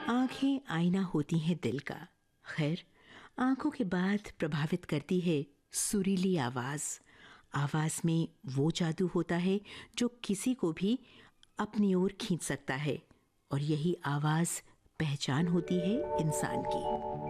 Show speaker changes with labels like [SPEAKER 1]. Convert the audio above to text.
[SPEAKER 1] आंखें आईना होती हैं दिल का। खैर, आंखों के बाद प्रभावित करती है सुरीली आवाज़। आवाज़ में वो जादू होता है जो किसी को भी अपनी ओर खींच सकता है, और यही आवाज़ पहचान होती है इंसान की।